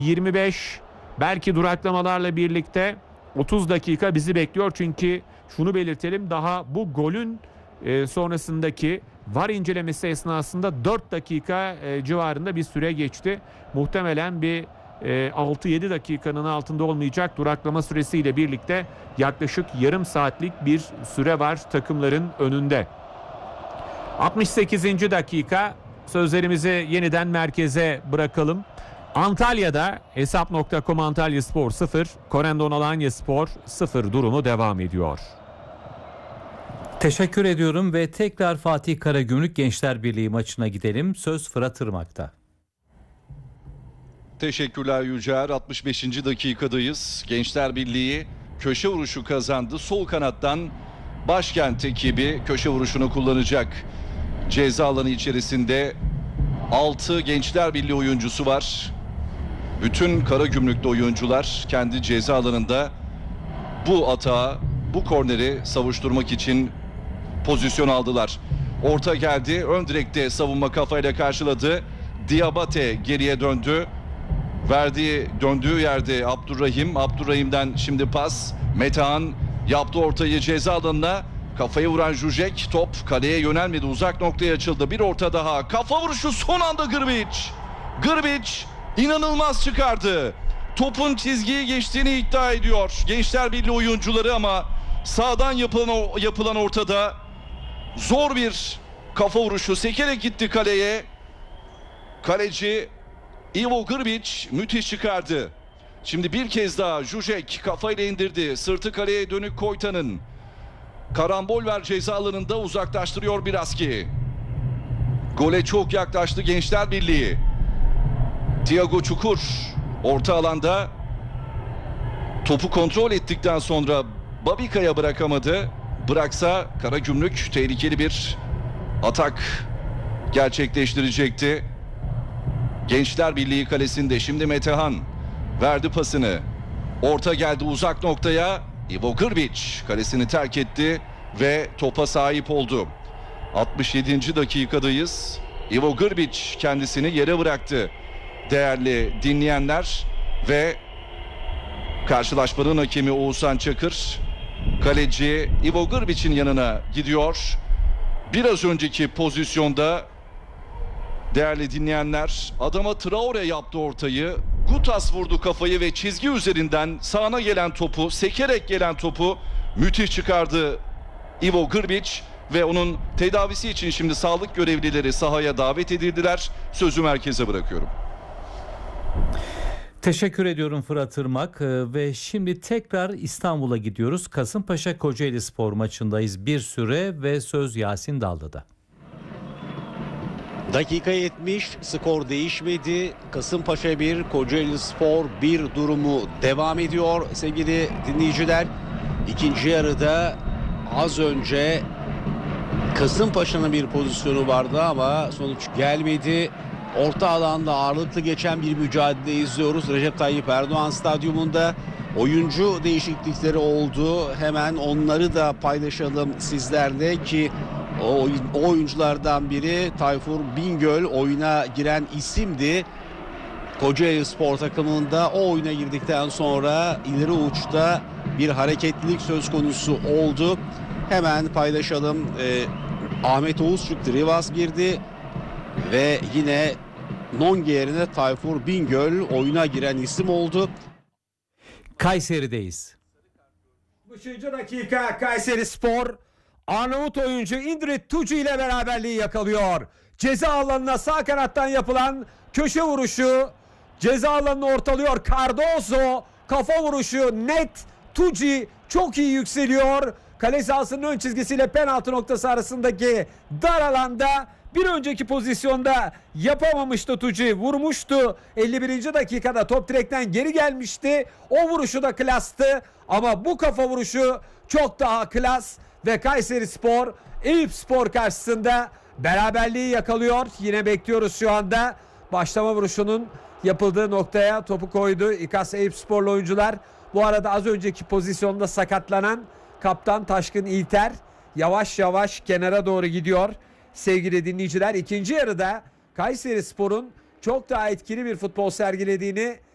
25 belki duraklamalarla birlikte 30 dakika bizi bekliyor. Çünkü şunu belirtelim, daha bu golün sonrasındaki VAR incelemesi esnasında 4 dakika civarında bir süre geçti. Muhtemelen bir 6-7 dakikanın altında olmayacak duraklama süresiyle birlikte yaklaşık yarım saatlik bir süre var takımların önünde. 68. dakika, sözlerimizi yeniden merkeze bırakalım. Antalya'da Hesap.com Antalyaspor 0, Corendon Alanyaspor 0 durumu devam ediyor. Teşekkür ediyorum ve tekrar Fatih Karagümrük Gençler Birliği maçına gidelim. Söz Fırat Irmak'ta. Teşekkürler Yücel. 65. dakikadayız. Gençler Birliği köşe vuruşu kazandı. Sol kanattan Başkent ekibi köşe vuruşunu kullanacak. Ceza alanı içerisinde 6 Gençler Birliği oyuncusu var. Bütün Karagümrüklü oyuncular kendi ceza alanında bu atağı, bu korneri savuşturmak için pozisyon aldılar. Orta geldi. Ön direkte savunma kafayla karşıladı. Diabate geriye döndü. Verdiği, döndüğü yerde Abdurrahim. Abdurrahim'den şimdi pas. Metehan yaptı ortayı ceza alanına. Kafayı vuran Jujek. Top kaleye yönelmedi. Uzak noktaya açıldı. Bir orta daha. Kafa vuruşu son anda Grbić. Grbić inanılmaz çıkardı. Topun çizgiyi geçtiğini iddia ediyor Gençler Birliği oyuncuları ama sağdan yapılan ortada zor bir kafa vuruşu. Sekerek gitti kaleye. Kaleci Ivo Grbić müthiş çıkardı. Şimdi bir kez daha Jujek kafayla indirdi. Sırtı kaleye dönük Koytan'ın. Karambol ver ceza alanında uzaklaştırıyor Biraski. Gole çok yaklaştı Gençler Birliği. Thiago Çukur orta alanda topu kontrol ettikten sonra Babika'ya bırakamadı. Bıraksa Karagümrük tehlikeli bir atak gerçekleştirecekti. Gençler Birliği kalesinde şimdi Metehan verdi pasını. Orta geldi uzak noktaya. Ivo Grbić kalesini terk etti ve topa sahip oldu. 67. dakikadayız. Ivo Grbić kendisini yere bıraktı. Değerli dinleyenler ve karşılaşmanın hakemi Oğuzhan Çakır kaleci Ivo Grbić'in yanına gidiyor. Biraz önceki pozisyonda değerli dinleyenler adama Traore yaptı ortayı. Gutas vurdu kafayı ve çizgi üzerinden sağına gelen topu, sekerek gelen topu müthiş çıkardı Ivo Grbić ve onun tedavisi için şimdi sağlık görevlileri sahaya davet edildiler. Sözü merkeze bırakıyorum. Teşekkür ediyorum Fırat Irmak ve şimdi tekrar İstanbul'a gidiyoruz. Kasımpaşa Kocaeli Spor maçındayız bir süre ve söz Yasin Dallı'da. Dakika 70, skor değişmedi. Kasımpaşa 1, Kocaeli Spor 1 durumu devam ediyor sevgili dinleyiciler. İkinci yarıda az önce Kasımpaşa'nın bir pozisyonu vardı ama sonuç gelmedi. Orta alanda ağırlıklı geçen bir mücadele izliyoruz. Recep Tayyip Erdoğan Stadyumunda oyuncu değişiklikleri oldu. Hemen onları da paylaşalım sizlerle ki o oyunculardan biri Tayfur Bingöl oyuna giren isimdi. Kocaeli Spor takımında o oyuna girdikten sonra ileri uçta bir hareketlilik söz konusu oldu. Hemen paylaşalım. Ahmet Oğuz çıktı, Rivas girdi ve yine Nonge yerine Tayfur Bingöl oyuna giren isim oldu. Kayseri'deyiz. 60. dakika Kayseri Spor Arnavut oyuncu Indrit Tucu ile beraberliği yakalıyor. Ceza alanına sağ kanattan yapılan köşe vuruşu ceza alanını ortalıyor. Cardozo kafa vuruşu net. Tucu çok iyi yükseliyor. Kale sahasının ön çizgisiyle penaltı noktası arasındaki dar alanda bir önceki pozisyonda yapamamıştı Tucu. Vurmuştu. 51. dakikada top direkten geri gelmişti. O vuruşu da klastı. Ama bu kafa vuruşu çok daha klas. Ve Kayseri Spor Eyüp Spor karşısında beraberliği yakalıyor. Yine bekliyoruz şu anda. Başlama vuruşunun yapıldığı noktaya topu koydu İKAS Eyüp Sporlu oyuncular. Bu arada az önceki pozisyonda sakatlanan kaptan Taşkın İlter yavaş yavaş kenara doğru gidiyor. Sevgili dinleyiciler, ikinci yarıda Kayseri Spor'un çok daha etkili bir futbol sergilediğini